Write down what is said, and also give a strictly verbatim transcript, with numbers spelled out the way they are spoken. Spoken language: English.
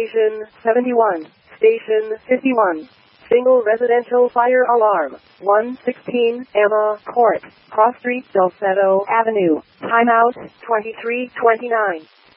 Station seventy-one. Station fifty-one. Single residential fire alarm. one sixteen Emma Court, Cross Street, Dulceto Avenue. Timeout twenty-three twenty-nine.